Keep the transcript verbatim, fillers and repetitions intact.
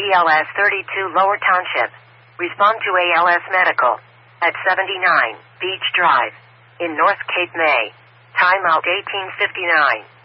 B L S thirty-two Lower Township. Respond to A L S Medical at seventy-nine Beach Drive in North Cape May. Timeout eighteen fifty-nine.